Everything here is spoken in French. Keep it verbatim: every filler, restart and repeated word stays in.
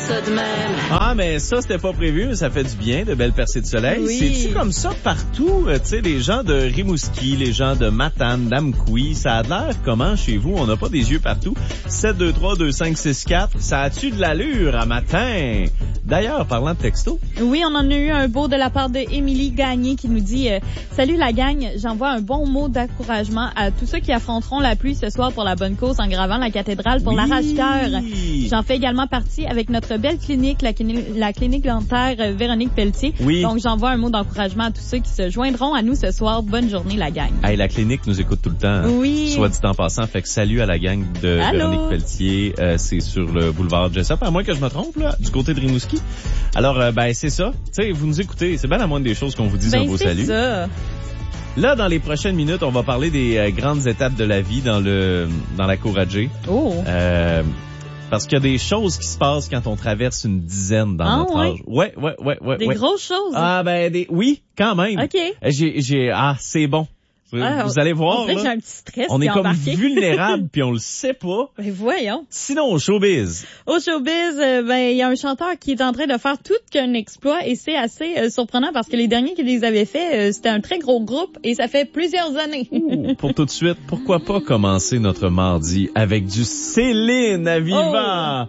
ça de même. Ah, mais ça, c'était pas prévu, mais ça fait du bien, de belles percées de soleil. Oui. C'est-tu comme ça partout? Tu sais, les gens de Rimouski, les gens de Matane, d'Amqui, ça a l'air comment chez vous? On n'a pas des yeux partout. sept deux trois deux cinq six quatre, ça a-tu de l'allure à matin? D'ailleurs, parlant de texto. Oui, on en a eu un beau de la part de Émilie Gagné qui nous dit euh, « Salut la gang, j'envoie un bon mot d'encouragement à tous ceux qui affronteront la pluie ce soir pour la bonne cause en gravant la cathédrale pour Oui. l'arrache-cœur. J'en fais également partie avec notre belle clinique, la, clini- la clinique dentaire euh, Véronique Pelletier. Oui. Donc, j'envoie un mot d'encouragement à tous ceux qui se joindront à nous ce soir. Bonne journée, la gang. Hey, la clinique nous écoute tout le temps. Hein? Oui. Soit dit en passant. Fait que salut à la gang de Allô? Véronique Pelletier. Euh, c'est sur le boulevard Jessup, à moins que je me trompe, là, du côté de Rimouski. Alors, euh, ben, c'est ça. Tu sais, vous nous écoutez. C'est bien la moindre des choses qu'on vous dise Ben, un beau c'est salut. ça. Là, dans les prochaines minutes, on va parler des euh, grandes étapes de la vie dans le dans la cour à J. Oh. Euh, parce qu'il y a des choses qui se passent quand on traverse une dizaine dans Ah, notre ouais? âge. Ouais, ouais, ouais, ouais. Des ouais. grosses choses. Ah ben des oui, quand même. OK. J'ai j'ai ah, c'est bon. Vous, Ah, vous allez voir on dirait que là, j'ai un petit stress on qui est comme embarqué. vulnérable puis on le sait pas. Ben voyons. Sinon au showbiz. Au showbiz, euh, ben il y a un chanteur qui est en train de faire tout qu'un exploit et c'est assez euh, surprenant parce que les derniers qui les avaient fait, euh, c'était un très gros groupe et ça fait plusieurs années. Ouh, pour tout de suite, pourquoi pas commencer notre mardi avec du Céline à Vivant.